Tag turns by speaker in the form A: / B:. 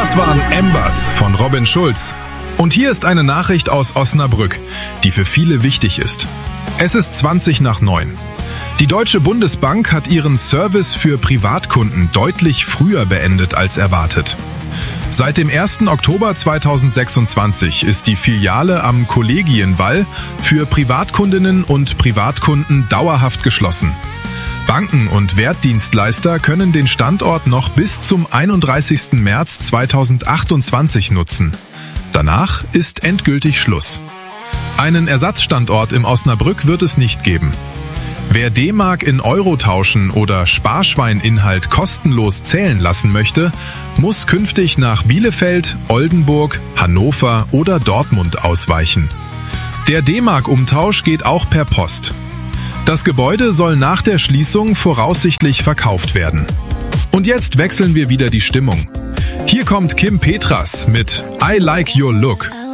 A: Das waren Embers von Robin Schulz. Und hier ist eine Nachricht aus Osnabrück, die für viele wichtig ist. Es ist 20:09. Die Deutsche Bundesbank hat ihren Service für Privatkunden deutlich früher beendet als erwartet. Seit dem 1. Oktober 2026 ist die Filiale am Kollegienwall für Privatkundinnen und Privatkunden dauerhaft geschlossen. Banken und Wertdienstleister können den Standort noch bis zum 31. März 2028 nutzen. Danach ist endgültig Schluss. Einen Ersatzstandort im Osnabrück wird es nicht geben. Wer D-Mark in Euro tauschen oder Sparschweininhalt kostenlos zählen lassen möchte, muss künftig nach Bielefeld, Oldenburg, Hannover oder Dortmund ausweichen. Der D-Mark-Umtausch geht auch per Post. Das Gebäude soll nach der Schließung voraussichtlich verkauft werden. Und jetzt wechseln wir wieder die Stimmung. Hier kommt Kim Petras mit I Like Your Look.